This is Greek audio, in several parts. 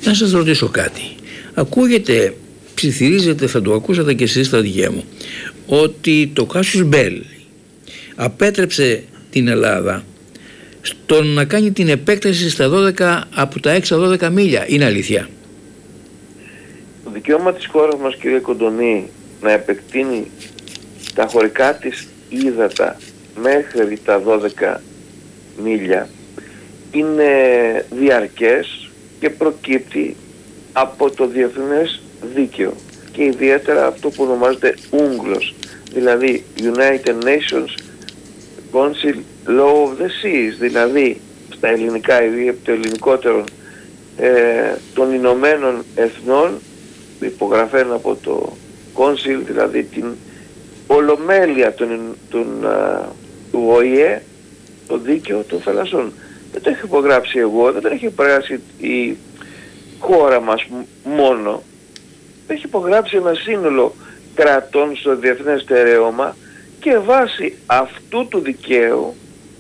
Να σας ρωτήσω κάτι. Ακούγεται, ψιθυρίζεται, θα το ακούσατε και εσείς, στρατηγέ μου, ότι το Casus Belli απέτρεψε την Ελλάδα στο να κάνει την επέκταση στα 12, από τα 6 στα 12 μίλια. Είναι αλήθεια? Το δικαίωμα της χώρας μας, κύριε Κοντονή, να επεκτείνει τα χωρικά της ύδατα μέχρι τα 12 μίλια είναι διαρκές και προκύπτει από το διεθνές δίκαιο και ιδιαίτερα αυτό που ονομάζεται UNCLOS, δηλαδή United Nations Council Law of the Seas, δηλαδή στα ελληνικά ή το ελληνικότερο των Ηνωμένων Εθνών, υπογραφέν από το Council, δηλαδή την ολομέλεια του ΟΗΕ, το δίκαιο των θαλασσών. Δεν το έχει υπογράψει εγώ, δεν το έχει υπογράψει η χώρα μας μόνο, το έχει υπογράψει ένα σύνολο κρατών στο διεθνές στερέωμα και βάσει αυτού του δικαίου,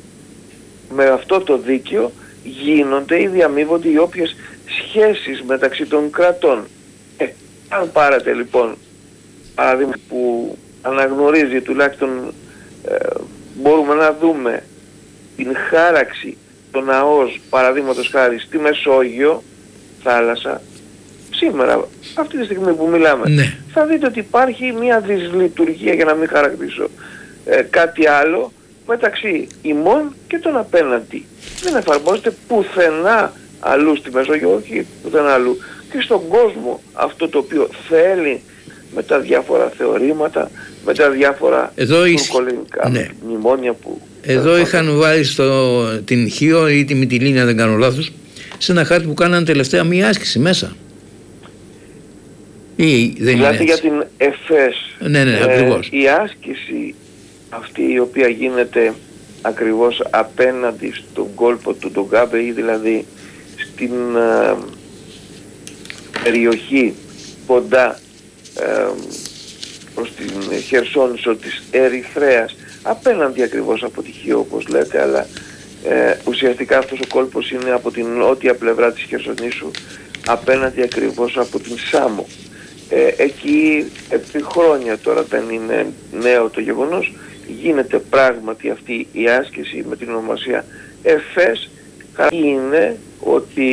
με αυτό το δίκαιο γίνονται ή διαμείβονται οι όποιες σχέσεις μεταξύ των κρατών. Αν πάρετε λοιπόν παράδειγμα που αναγνωρίζει, τουλάχιστον μπορούμε να δούμε την χάραξη των ΑΟΣ, παραδείγματος χάρη στη Μεσόγειο θάλασσα, σήμερα, αυτή τη στιγμή που μιλάμε, ναι, θα δείτε ότι υπάρχει μια δυσλειτουργία, για να μην χαρακτηρίσω κάτι άλλο, μεταξύ ημών και των απέναντι. Δεν εφαρμόζεται πουθενά αλλού στη Μεσόγειο, όχι πουθενά αλλού. Και στον κόσμο αυτό το οποίο θέλει, με τα διάφορα θεωρήματα, με τα διάφορα τουρκολινικά μνημόνια που... Εδώ είχαν βάλει την Χίο ή τη Μυτιλίνη, δεν κάνω λάθος, σε ένα χάρτη που κάνανε τελευταία μία άσκηση μέσα. Ή δεν δηλαδή για την ΕΦΕΣ. Ναι, ακριβώς. Η άσκηση αυτή η οποία γίνεται ακριβώς απέναντι στον κόλπο του Ντογκάμπε, ή δηλαδή στην περιοχή κοντά προς την Χερσόνησο της Ερυθρέας, απέναντι ακριβώς από τη Χίο όπως λέτε, αλλά ουσιαστικά αυτός ο κόλπος είναι από την νότια πλευρά της Χερσονήσου, απέναντι ακριβώς από την Σάμο. Εκεί επί χρόνια, τώρα δεν είναι νέο το γεγονός, γίνεται πράγματι αυτή η άσκηση με την ονομασία ΕΦΕΣ. Είναι ότι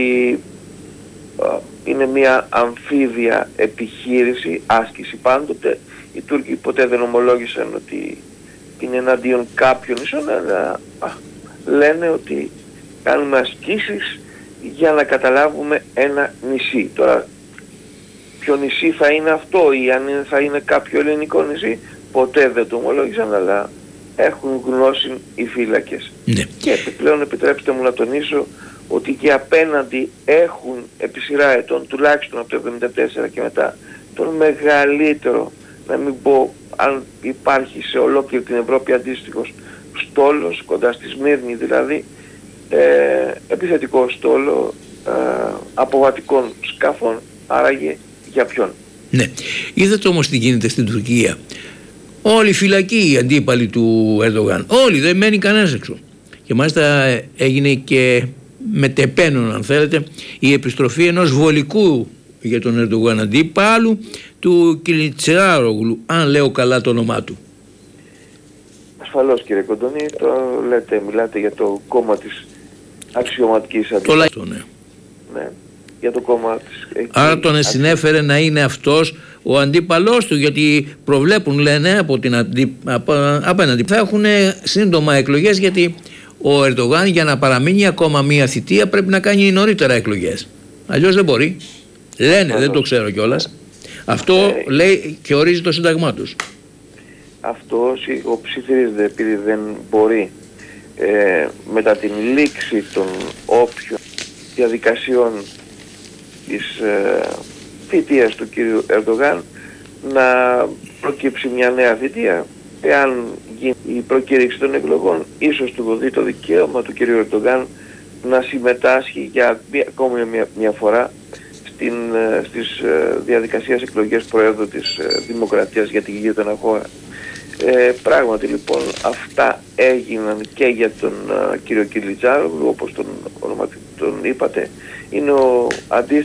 είναι μια αμφίβια επιχείρηση, άσκηση πάντοτε. Οι Τούρκοι ποτέ δεν ομολόγησαν ότι είναι εναντίον κάποιων νησών, αλλά λένε ότι κάνουμε ασκήσεις για να καταλάβουμε ένα νησί. Τώρα ποιο νησί θα είναι αυτό ή αν θα είναι κάποιο ελληνικό νησί, ποτέ δεν το ομολόγησαν, αλλά έχουν γνώση οι φύλακες. Ναι. Και επιπλέον επιτρέψτε μου να τονίσω ότι και απέναντι έχουν επί σειρά ετών, τουλάχιστον από το 1974 και μετά, τον μεγαλύτερο, να μην πω αν υπάρχει σε ολόκληρη την Ευρώπη αντίστοιχος στόλος, κοντά στη Σμύρνη δηλαδή, επιθετικό στόλο αποβατικών σκάφων, άραγε για ποιον. Ναι. Είδατε όμως τι γίνεται στην Τουρκία. Όλοι φυλακοί οι αντίπαλοι του Ερντογάν. Όλοι, δεν μένει κανένας έξω. Και μάλιστα έγινε και μετεπένων, αν θέλετε, η επιστροφή ενός βολικού για τον Ερντογάν αντίπαλου, του Κιλιτσιάρογλου, αν λέω καλά το όνομά του. Ασφαλώς κύριε Κοντονή, το λέτε, μιλάτε για το κόμμα της αξιωματικής αντιπολίτευσης. Το ναι. Ναι, για το κόμμα της... Άρα τον συνέφερε να είναι αυτός ο αντίπαλός του, γιατί προβλέπουν, λένε, από την απέναντι θα έχουν σύντομα εκλογές, γιατί ο Ερντογάν για να παραμείνει ακόμα μία θητεία πρέπει να κάνει νωρίτερα εκλογές. Αλλιώς δεν μπορεί. Λένε, δεν το ξέρω κιόλας. Αυτό λέει και ορίζει το σύνταγμά τους. Αυτό ψιθυρίζεται επειδή δεν μπορεί μετά την λήξη των όποιων διαδικασιών της θητείας του κύριου Ερντογάν να προκύψει μια νέα θητεία. Εάν γίνει η προκήρυξη των εκλογών, ίσως του δοθεί το δικαίωμα του κύριου Ερντογάν να συμμετάσχει για ακόμη μια φορά στις διαδικασίες εκλογές Προέδρου της Δημοκρατίας για την γείτονα χώρα. Πράγματι λοιπόν αυτά έγιναν και για τον κύριο Κιλιτζάρογλου, όπως τον είπατε. Είναι ο αντίστοιχος